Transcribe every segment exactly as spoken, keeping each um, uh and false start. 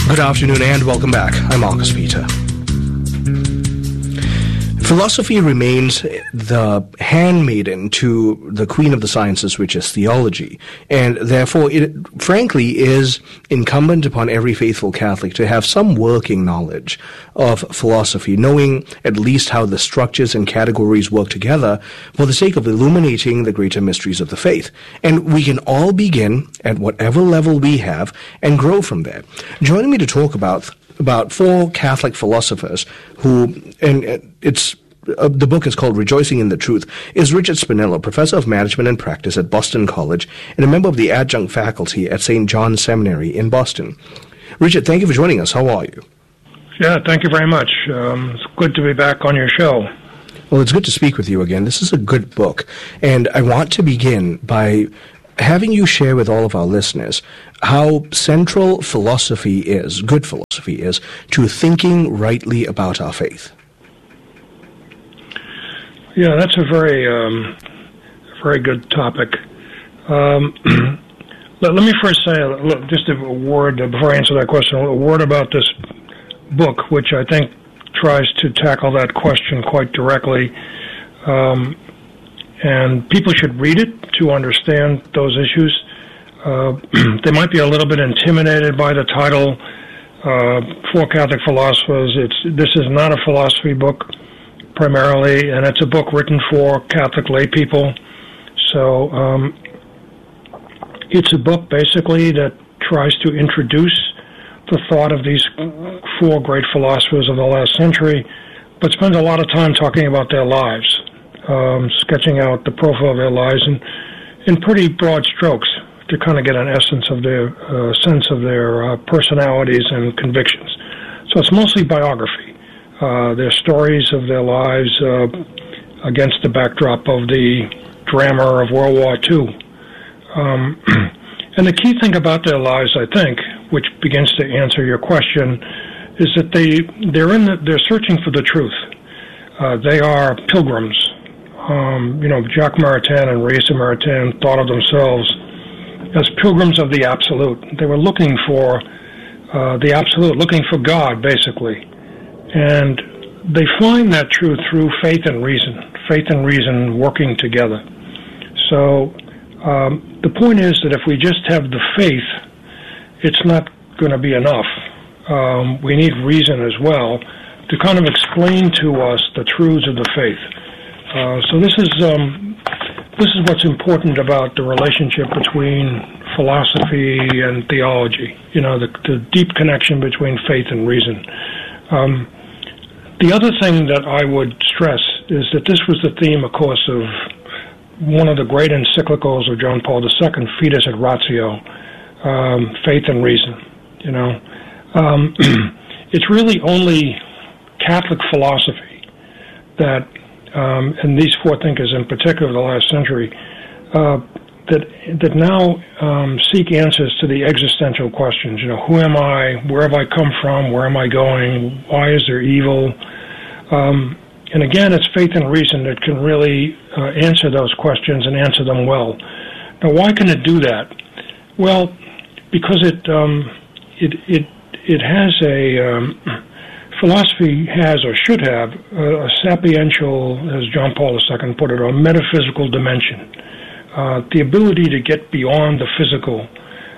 Good afternoon and welcome back. I'm Marcus Peter. Philosophy remains the handmaiden to the queen of the sciences, which is theology, and therefore it frankly is incumbent upon every faithful Catholic to have some working knowledge of philosophy, knowing at least how the structures and categories work together for the sake of illuminating the greater mysteries of the faith. And we can all begin at whatever level we have and grow from there. Joining me to talk about about four Catholic philosophers who, and it's uh, the book is called Rejoicing in the Truth, is Richard Spinello, professor of management and practice at Boston College and a member of the adjunct faculty at Saint John's Seminary in Boston. Richard, thank you for joining us. How are you? Yeah, thank you very much. Um, it's good to be back on your show. Well, it's good to speak with you again. This is a good book, and I want to begin by having you share with all of our listeners how central philosophy is, good philosophy is, to thinking rightly about our faith. Yeah, that's a very, um, very good topic. Um, let, let me first say, look, just a word, uh, before I answer that question, a word about this book, which I think tries to tackle that question quite directly. Um, and people should read it to understand those issues. Uh, they might be a little bit intimidated by the title, uh, Four Catholic Philosophers. It's this is not a philosophy book, primarily, and it's a book written for Catholic lay people. So um, it's a book, basically, that tries to introduce the thought of these four great philosophers of the last century, but spends a lot of time talking about their lives, um, sketching out the profile of their lives in, in pretty broad strokes to kind of get an essence of their uh, sense of their uh, personalities and convictions. So it's mostly biography. Uh, their stories of their lives uh, against the backdrop of the drama of World War Two. Um, and the key thing about their lives, I think, which begins to answer your question, is that they they're in the, they're searching for the truth. Uh, they are pilgrims. Um, you know, Jacques Maritain and Raissa Maritain thought of themselves as pilgrims of the absolute. They were looking for uh, the absolute, looking for God, basically, and they find that truth through faith and reason. Faith and reason working together. So um, the point is that if we just have the faith, it's not going to be enough. Um, we need reason as well to kind of explain to us the truths of the faith. Uh, so this is um, this is what's important about the relationship between philosophy and theology. You know, the, the deep connection between faith and reason. Um, the other thing that I would stress is that this was the theme, of course, of one of the great encyclicals of John Paul the Second, Fides et Ratio. Um, faith and reason, you know. Um, it's really only Catholic philosophy that, um, and these four thinkers in particular of the last century, uh, that that now um, seek answers to the existential questions. You know, who am I? Where have I come from? Where am I going? Why is there evil? Um, and again, it's faith and reason that can really uh, answer those questions and answer them well. Now, why can it do that? Well, because it um, it it it has a um, philosophy has or should have a, a sapiential, as John Paul the Second put it, a metaphysical dimension, uh, the ability to get beyond the physical,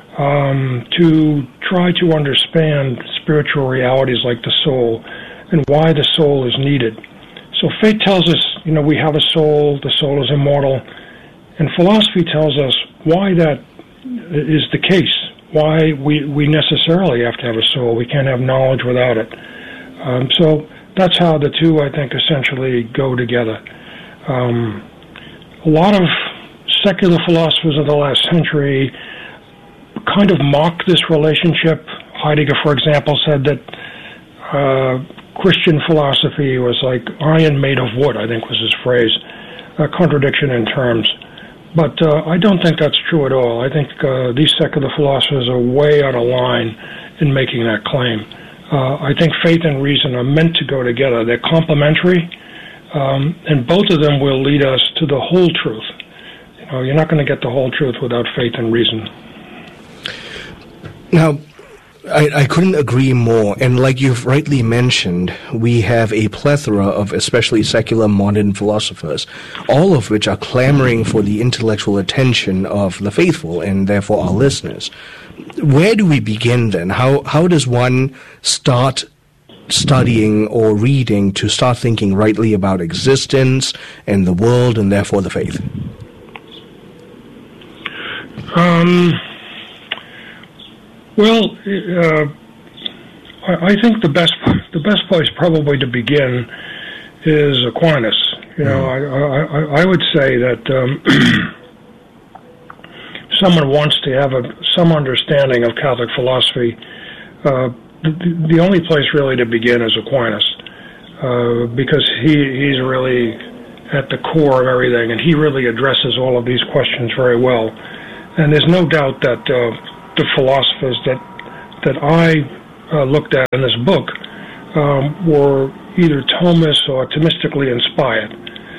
um, to try to understand spiritual realities like the soul and why the soul is needed. So faith tells us, you know, we have a soul, the soul is immortal, and philosophy tells us why that is the case. Why we, we necessarily have to have a soul. We can't have knowledge without it. Um, so that's how the two, I think, essentially go together. Um, a lot of secular philosophers of the last century kind of mock this relationship. Heidegger, for example, said that uh, Christian philosophy was like iron made of wood, I think was his phrase, a contradiction in terms. But uh, I don't think that's true at all. I think uh, these secular philosophers are way out of line in making that claim. Uh, I think faith and reason are meant to go together. They're complementary, um, and both of them will lead us to the whole truth. You know, you're not going to get the whole truth without faith and reason. Now, I, I couldn't agree more. And like you've rightly mentioned, we have a plethora of especially secular modern philosophers, all of which are clamoring for the intellectual attention of the faithful and therefore our listeners. Where do we begin then? How how does one start studying or reading to start thinking rightly about existence and the world and therefore the faith? Um, well, uh, I, I think the best the best place probably to begin is Aquinas. You know, mm. I, I I would say that um, if someone wants to have a some understanding of Catholic philosophy, uh, the, the only place really to begin is Aquinas, uh, because he he's really at the core of everything, and he really addresses all of these questions very well. And there's no doubt that uh, the philosophers that that I uh, looked at in this book um, were either Thomist or Thomistically inspired.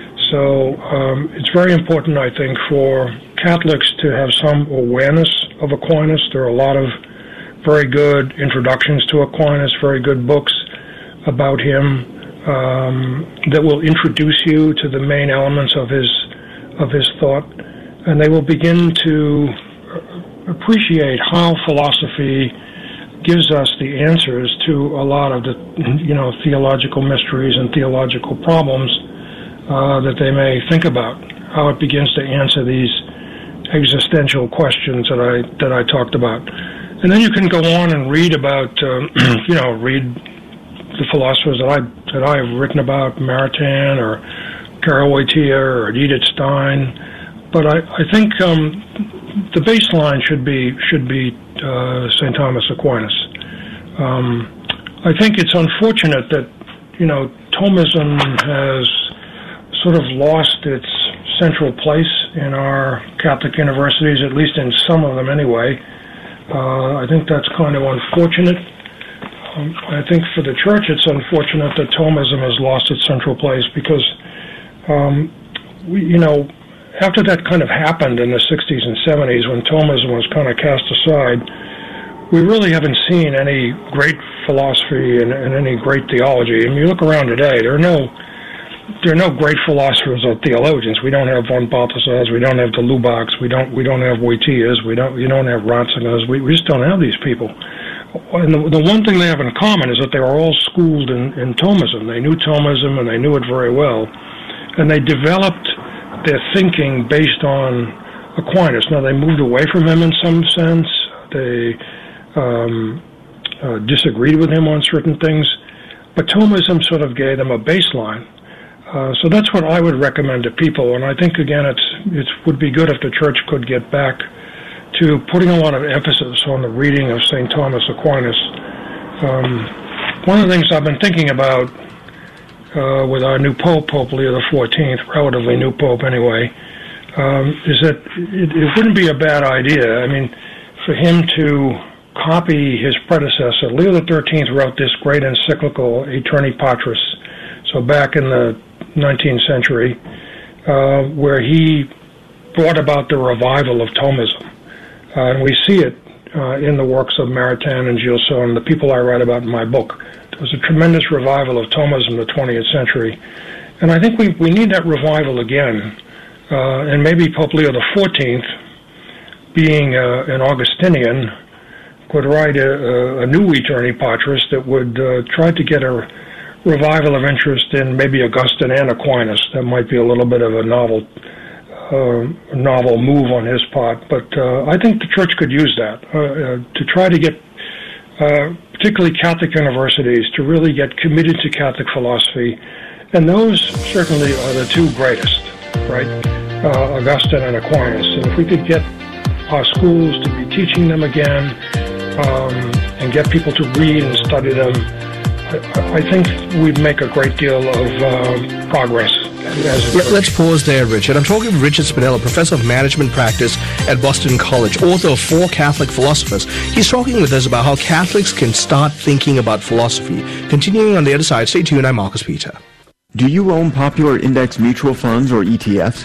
So um, it's very important, I think, for Catholics to have some awareness of Aquinas. There are a lot of very good introductions to Aquinas, very good books about him um, that will introduce you to the main elements of his of his thought. And they will begin to appreciate how philosophy gives us the answers to a lot of the, you know, theological mysteries and theological problems uh, that they may think about. How it begins to answer these existential questions that I that I talked about, and then you can go on and read about, um, you know, read the philosophers that I that I've written about, Maritain or Karol Wojtyła or Edith Stein. But I, I think um, the baseline should be should be uh, Saint Thomas Aquinas. Um, I think it's unfortunate that, you know, Thomism has sort of lost its central place in our Catholic universities, at least in some of them anyway. Uh, I think that's kind of unfortunate. Um, I think for the Church it's unfortunate that Thomism has lost its central place because, um, we, you know, after that kind of happened in the sixties and seventies when Thomism was kind of cast aside, we really haven't seen any great philosophy and, and any great theology. I mean, you look around today, there are no there are no great philosophers or theologians. We don't have von Balthasars, we don't have the Lubachs, we don't we don't have Wojtyłas, we don't you don't have Ratzingers. We, we just don't have these people. And the, the one thing they have in common is that they were all schooled in, in Thomism. They knew Thomism and they knew it very well, and they developed their thinking based on Aquinas. Now, they moved away from him in some sense. They um, uh, disagreed with him on certain things, but Thomism sort of gave them a baseline. Uh, so that's what I would recommend to people, and I think, again, it's it would be good if the Church could get back to putting a lot of emphasis on the reading of Saint Thomas Aquinas. Um, one of the things I've been thinking about Uh, with our new Pope, Pope Leo the fourteenth, relatively new Pope anyway, um, is that it, it wouldn't be a bad idea, I mean, for him to copy his predecessor. Leo the thirteenth wrote this great encyclical, Aeterni Patris, so back in the nineteenth century, uh, where he brought about the revival of Thomism. Uh, and we see it uh, in the works of Maritain and Gilson and the people I write about in my book. It was a tremendous revival of Thomism in the twentieth century. And I think we, we need that revival again. Uh, and maybe Pope Leo the fourteenth, being uh, an Augustinian, could write a, a new Aeterni Patris that would uh, try to get a revival of interest in maybe Augustine and Aquinas. That might be a little bit of a novel uh, novel move on his part. But uh, I think the Church could use that uh, uh, to try to get Uh, particularly Catholic universities, to really get committed to Catholic philosophy. And those certainly are the two greatest, right? Uh, Augustine and Aquinas. And if we could get our schools to be teaching them again um, and get people to read and study them, I, I think we'd make a great deal of uh, progress. Let's pause there, Richard. I'm talking with Richard Spinella, Professor of Management Practice at Boston College, author of Four Catholic Philosophers. He's talking with us about how Catholics can start thinking about philosophy. Continuing on the other side, stay tuned. I'm Marcus Peter. Do you own popular index mutual funds or E T Fs?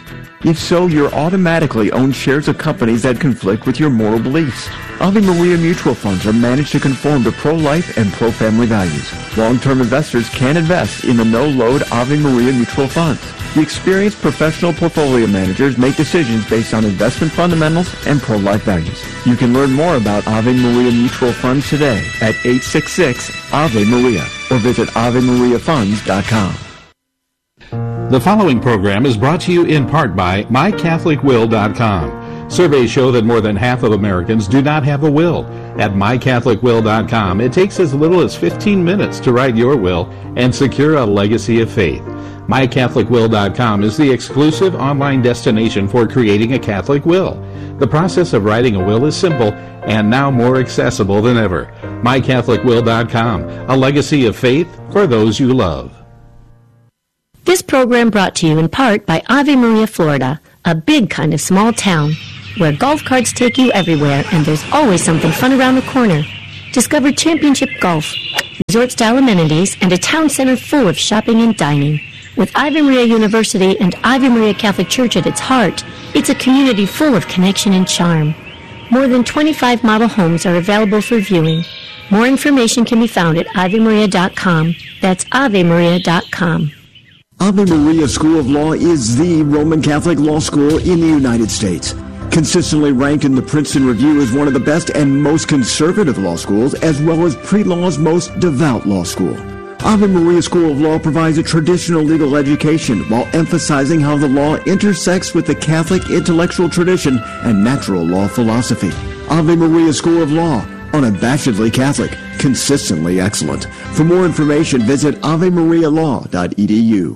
If so, you're automatically own shares of companies that conflict with your moral beliefs. Ave Maria mutual funds are managed to conform to pro-life and pro-family values. Long-term investors can invest in the no-load Ave Maria mutual funds. The experienced professional portfolio managers make decisions based on investment fundamentals and pro-life values. You can learn more about Ave Maria mutual funds today at eight six six Ave Maria or visit ave maria funds dot com. The following program is brought to you in part by my catholic will dot com. Surveys show that more than half of Americans do not have a will. At my catholic will dot com, it takes as little as fifteen minutes to write your will and secure a legacy of faith. my catholic will dot com is the exclusive online destination for creating a Catholic will. The process of writing a will is simple and now more accessible than ever. my catholic will dot com, a legacy of faith for those you love. This program brought to you in part by Ave Maria, Florida, a big kind of small town where golf carts take you everywhere and there's always something fun around the corner. Discover championship golf, resort-style amenities, and a town center full of shopping and dining. With Ave Maria University and Ave Maria Catholic Church at its heart, it's a community full of connection and charm. More than twenty-five model homes are available for viewing. More information can be found at ave maria dot com. That's ave maria dot com. Ave Maria School of Law is the Roman Catholic law school in the United States. Consistently ranked in the Princeton Review as one of the best and most conservative law schools, as well as pre-law's most devout law school. Ave Maria School of Law provides a traditional legal education while emphasizing how the law intersects with the Catholic intellectual tradition and natural law philosophy. Ave Maria School of Law, unabashedly Catholic, consistently excellent. For more information, visit ave maria law dot e d u.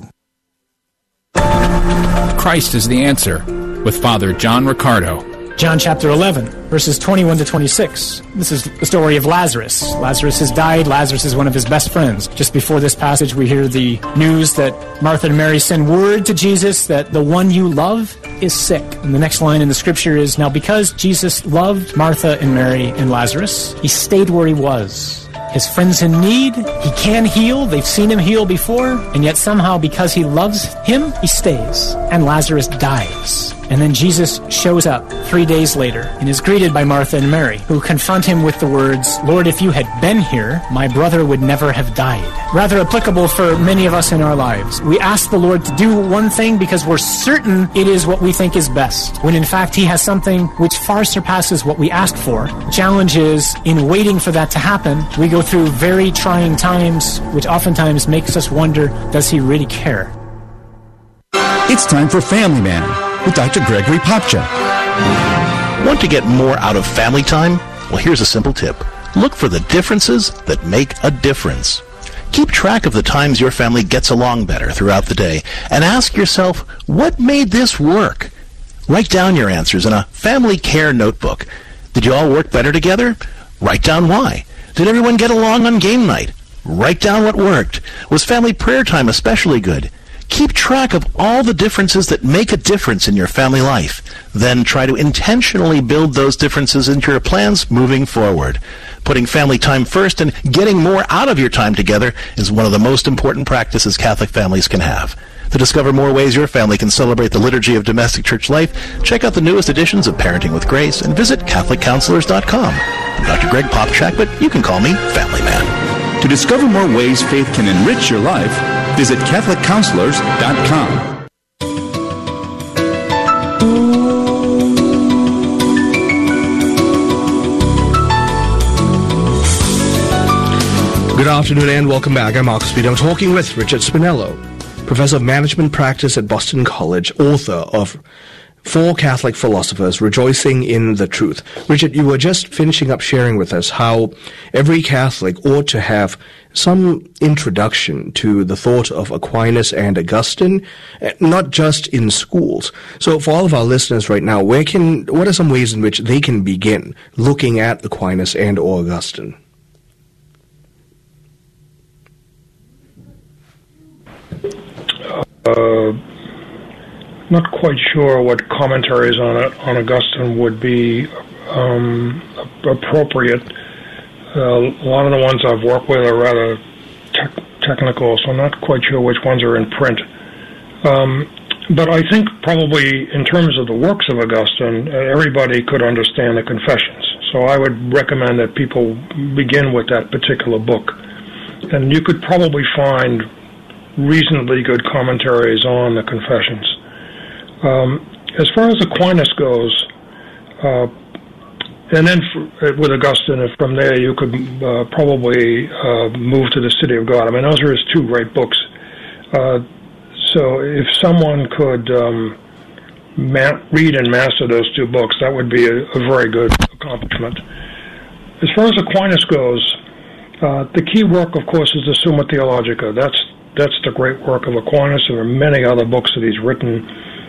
Christ is the answer, with Father John Riccardo. John chapter eleven, verses twenty-one to twenty-six. This is the story of Lazarus. Lazarus has died. Lazarus is one of his best friends. Just before this passage, we hear the news that Martha and Mary send word to Jesus that the one you love is sick. And the next line in the scripture is, now because Jesus loved Martha and Mary and Lazarus, he stayed where he was. His friend's in need. He can heal. They've seen him heal before. And yet somehow, because he loves him, he stays. And Lazarus dies. And then Jesus shows up three days later and is greeted by Martha and Mary, who confront him with the words, Lord, if you had been here, my brother would never have died. Rather applicable for many of us in our lives. We ask the Lord to do one thing because we're certain it is what we think is best, when in fact he has something which far surpasses what we ask for. The challenge is, in waiting for that to happen, we go through very trying times, which oftentimes makes us wonder, does he really care? It's time for Family Man with Doctor Gregory Popcak. Want to get more out of family time? Well, here's a simple tip. Look for the differences that make a difference. Keep track of the times your family gets along better throughout the day and ask yourself, what made this work? Write down your answers in a family care notebook. Did you all work better together? Write down why. Did everyone get along on game night? Write down what worked. Was family prayer time especially good? Keep track of all the differences that make a difference in your family life. Then try to intentionally build those differences into your plans moving forward. Putting family time first and getting more out of your time together is one of the most important practices Catholic families can have. To discover more ways your family can celebrate the liturgy of domestic church life, check out the newest editions of Parenting with Grace and visit catholic counselors dot com. I'm Doctor Greg Popcak, but you can call me Family Man. To discover more ways faith can enrich your life, visit catholic counselors dot com. Good afternoon and welcome back. I'm Marcus Speed. I'm talking with Richard Spinello, Professor of Management Practice at Boston College, author of Four Catholic Philosophers Rejoicing in the Truth. Richard, you were just finishing up sharing with us how every Catholic ought to have some introduction to the thought of Aquinas and Augustine, not just in schools. So for all of our listeners right now, where can, what are some ways in which they can begin looking at Aquinas and or Augustine? Uh, not quite sure what commentaries on it, on Augustine would be um, appropriate. Uh, a lot of the ones I've worked with are rather te- technical, so I'm not quite sure which ones are in print. Um, but I think probably in terms of the works of Augustine, uh, everybody could understand the Confessions. So I would recommend that people begin with that particular book. And you could probably find reasonably good commentaries on the Confessions. Um, as far as Aquinas goes, uh, and then for, with Augustine, and from there you could uh, probably uh, move to the City of God. I mean, those are his two great books. Uh, so if someone could um, ma- read and master those two books, that would be a, a very good accomplishment. As far as Aquinas goes, uh, the key work, of course, is the Summa Theologica. That's that's the great work of Aquinas. There are many other books that he's written.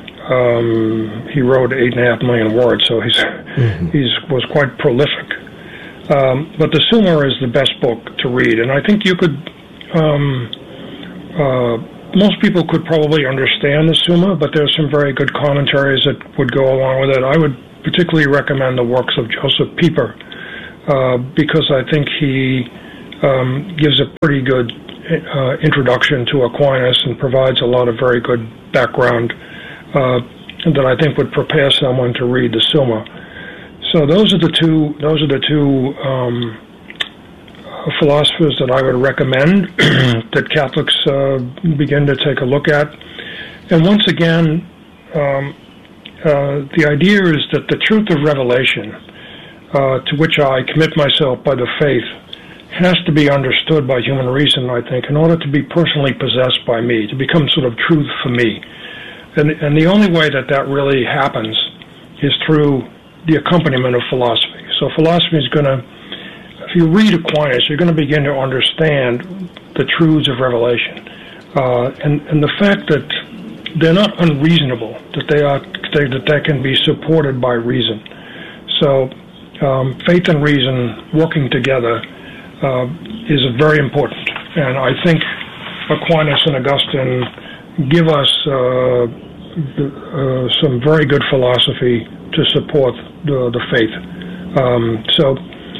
Um, he wrote eight and a half million words, so he's mm-hmm. he's was quite prolific. Um, but the Summa is the best book to read, and I think you could. Um, uh, most people could probably understand the Summa, but there's some very good commentaries that would go along with it. I would particularly recommend the works of Joseph Pieper uh, because I think he um, gives a pretty good uh, introduction to Aquinas and provides a lot of very good background uh, that I think would prepare someone to read the Summa. So those are the two. Those are the two um, philosophers that I would recommend that Catholics uh, begin to take a look at. And once again, um, uh, the idea is that the truth of revelation, uh, to which I commit myself by the faith, has to be understood by human reason, I think, in order to be personally possessed by me, to become sort of truth for me. And, and the only way that that really happens is through the accompaniment of philosophy. So philosophy is going to, if you read Aquinas, you're going to begin to understand the truths of revelation. Uh, and, and the fact that they're not unreasonable, that they are they, that they can be supported by reason. So um, faith and reason working together uh, is very important. And I think Aquinas and Augustine give us uh, the, uh, some very good philosophy to support the, the faith. Um, so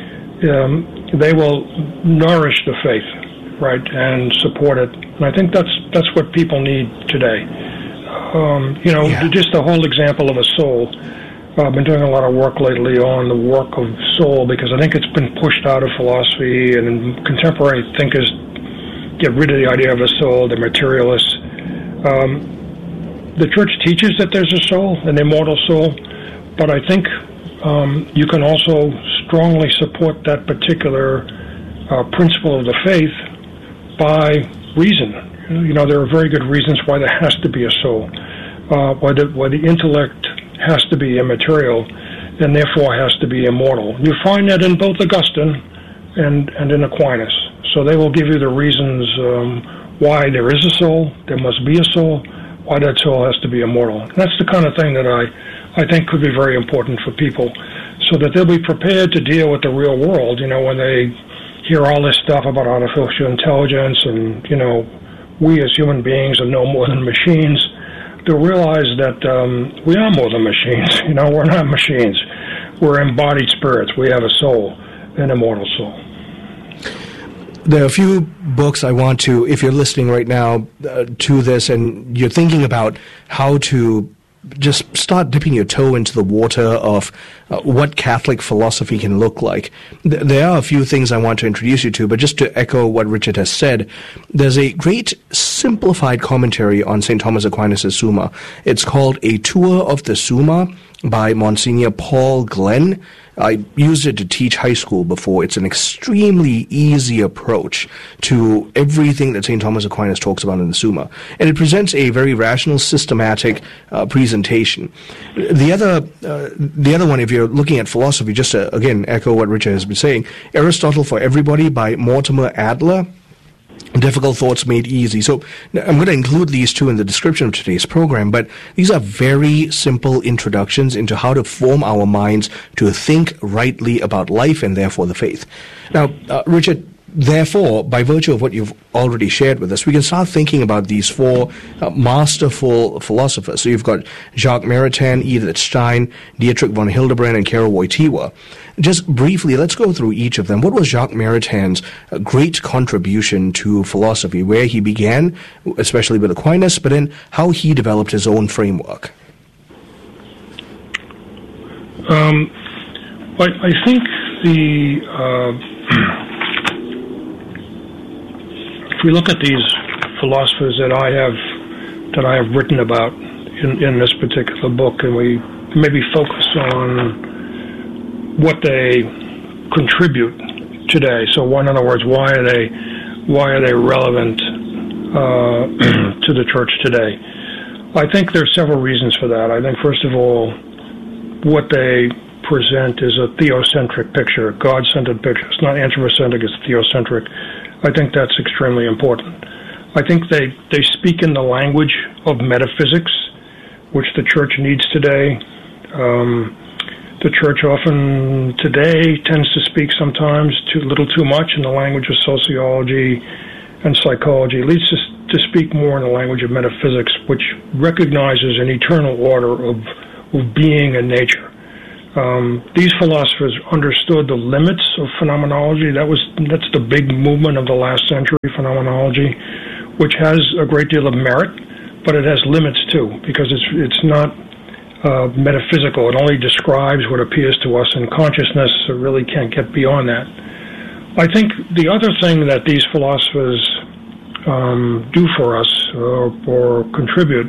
um, they will nourish the faith, right, and support it. And I think that's that's what people need today. Um, you know, yeah. Just the whole example of a soul. I've been doing a lot of work lately on the work of soul because I think it's been pushed out of philosophy, and contemporary thinkers get rid of the idea of a soul. They're materialists. Um, the Church teaches that there's a soul, an immortal soul, but I think um, you can also strongly support that particular uh, principle of the faith by reason. You know, there are very good reasons why there has to be a soul, uh, why, the, why the intellect has to be immaterial and therefore has to be immortal. You find that in both Augustine and, and in Aquinas. So they will give you the reasons um, why there is a soul, there must be a soul, why that soul has to be immortal. And that's the kind of thing that I, I think could be very important for people, so that they'll be prepared to deal with the real world, you know, when they hear all this stuff about artificial intelligence and, you know, we as human beings are no more than machines. They'll realize that um, we are more than machines. You know, we're not machines. We're embodied spirits. We have a soul, an immortal soul. There are a few books I want to, if you're listening right now uh, to this and you're thinking about how to just start dipping your toe into the water of uh, what Catholic philosophy can look like. Th- there are a few things I want to introduce you to, but just to echo what Richard has said, there's a great simplified commentary on Saint Thomas Aquinas' Summa. It's called A Tour of the Summa by Monsignor Paul Glenn. I used it to teach high school before. It's an extremely easy approach to everything that Saint Thomas Aquinas talks about in the Summa. And it presents a very rational, systematic uh, presentation. The other uh, the other one, if you're looking at philosophy, just to, again, echo what Richard has been saying, Aristotle for Everybody by Mortimer Adler. Difficult Thoughts Made Easy. So I'm going to include these two in the description of today's program, but these are very simple introductions into how to form our minds to think rightly about life and therefore the faith. Now, uh, Richard, therefore, by virtue of what you've already shared with us, we can start thinking about these four uh, masterful philosophers. So you've got Jacques Maritain, Edith Stein, Dietrich von Hildebrand, and Karol Wojtyła. Just briefly, let's go through each of them. What was Jacques Maritain's uh, great contribution to philosophy, where he began, especially with Aquinas, but then how he developed his own framework? Um, I, I think the... Uh, if we look at these philosophers that I have that I have written about in, in this particular book, and we maybe focus on what they contribute today. So, in other words, why are they why are they relevant uh, to the church today? I think there are several reasons for that. I think, first of all, what they present is a theocentric picture, a God-centered picture. It's not anthropocentric, it's theocentric. I think that's extremely important. I think they, they speak in the language of metaphysics, which the church needs today. Um, the church often today tends to speak sometimes too little too much in the language of sociology and psychology. It leads us to speak more in the language of metaphysics, which recognizes an eternal order of, of being and nature. Um, these philosophers understood the limits of phenomenology. That was that's the big movement of the last century, phenomenology, which has a great deal of merit, but it has limits too, because it's it's not uh, metaphysical. It only describes what appears to us in consciousness. It really can't get beyond that. I think the other thing that these philosophers um, do for us, or, or contribute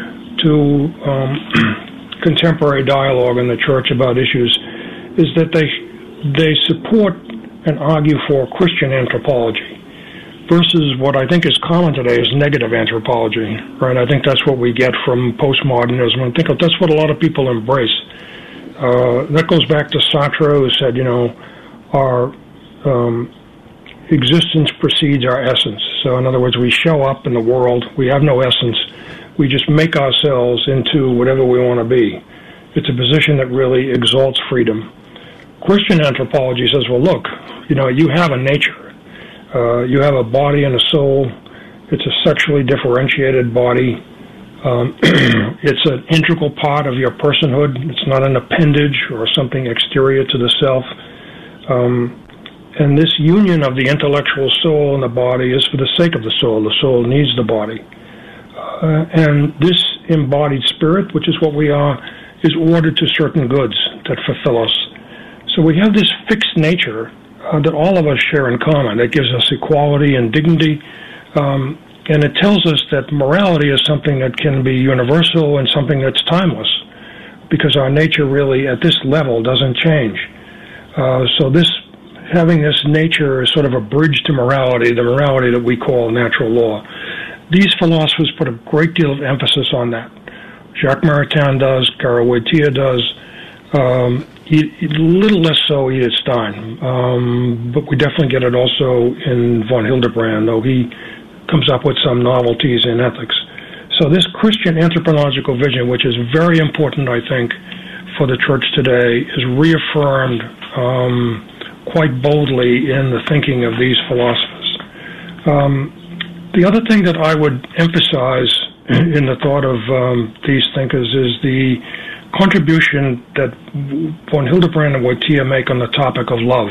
to um, contemporary dialogue in the church about issues, is that they they support and argue for Christian anthropology versus what I think is common today is negative anthropology, right? I think that's what we get from postmodernism. I think that's what a lot of people embrace. Uh, that goes back to Sartre, who said, you know, our um, existence precedes our essence. So in other words, we show up in the world, we have no essence, we just make ourselves into whatever we want to be. It's a position that really exalts freedom. Christian anthropology says, well, look, you know, you have a nature. Uh, you have a body and a soul. It's a sexually differentiated body. Um, it's an integral part of your personhood. It's not an appendage or something exterior to the self. Um, and this union of the intellectual soul and the body is for the sake of the soul. The soul needs the body. Uh, and this embodied spirit, which is what we are, is ordered to certain goods that fulfill us. So we have this fixed nature uh, that all of us share in common. That gives us equality and dignity. Um, and it tells us that morality is something that can be universal and something that's timeless, because our nature really, at this level, doesn't change. Uh, so this having this nature is sort of a bridge to morality, the morality that we call natural law. These philosophers put a great deal of emphasis on that. Jacques Maritain does, Karol Wojtyła does, um, a little less so Edith Stein, um, but we definitely get it also in von Hildebrand, though he comes up with some novelties in ethics. So this Christian anthropological vision, which is very important, I think, for the church today, is reaffirmed um, quite boldly in the thinking of these philosophers. Um, The other thing that I would emphasize in the thought of um, these thinkers is the contribution that von Hildebrand and Wojtyła make on the topic of love.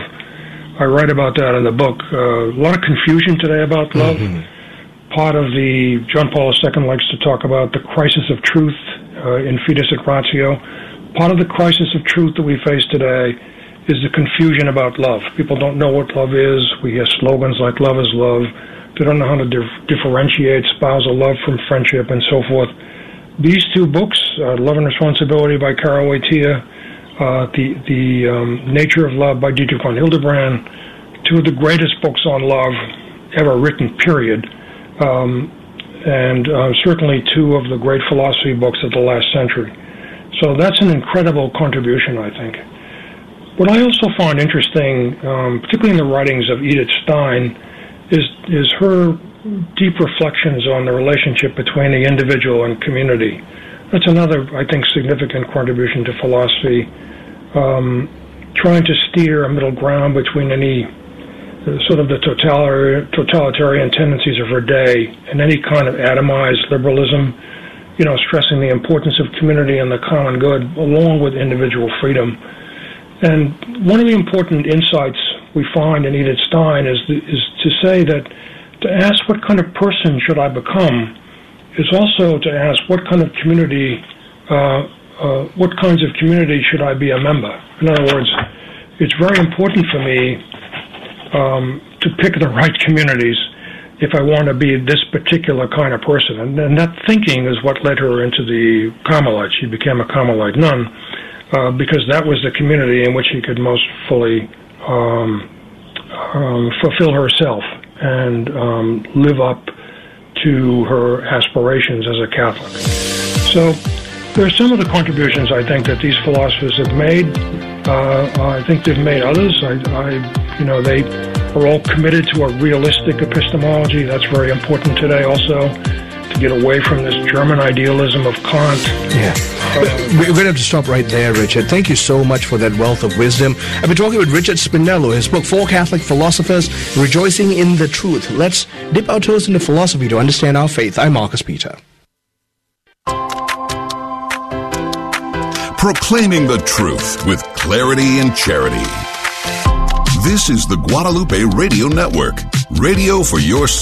I write about that in the book. Uh, a lot of confusion today about love. Mm-hmm. Part of the, John Paul the Second likes to talk about the crisis of truth uh, in Fides et Ratio. Part of the crisis of truth that we face today is the confusion about love. People don't know what love is. We hear slogans like love is love. They don't know how to dif- differentiate spousal love from friendship and so forth. These two books, uh, Love and Responsibility by Karol Wojtyła, uh, the, the um, Nature of Love by Dietrich von Hildebrand, two of the greatest books on love ever written, period. Um, and uh, certainly two of the great philosophy books of the last century. So that's an incredible contribution, I think. What I also find interesting, um, particularly in the writings of Edith Stein, is is her deep reflections on the relationship between the individual and community. That's another, I think, significant contribution to philosophy, um, trying to steer a middle ground between any sort of the totalitarian, totalitarian tendencies of her day and any kind of atomized liberalism, you know, stressing the importance of community and the common good along with individual freedom. And one of the important insights we find in Edith Stein is, the, is to say that to ask what kind of person should I become is also to ask what kind of community, uh, uh, what kinds of community should I be a member. In other words, it's very important for me Um, to pick the right communities if I want to be this particular kind of person. And, and that thinking is what led her into the Carmelite. She became a Carmelite nun uh, because that was the community in which she could most fully um, um, fulfill herself and um, live up to her aspirations as a Catholic. So there are some of the contributions I think that these philosophers have made. Uh, I think they've made others. I, I, you know, they are all committed to a realistic epistemology. That's very important today also, to get away from this German idealism of Kant. Yeah. Uh, We're going to have to stop right there, Richard. Thank you so much for that wealth of wisdom. I've been talking with Richard Spinello, his book, Four Catholic Philosophers, Rejoicing in the Truth. Let's dip our toes into philosophy to understand our faith. I'm Marcus Peter. Proclaiming the truth with clarity and charity. This is the Guadalupe Radio Network, radio for your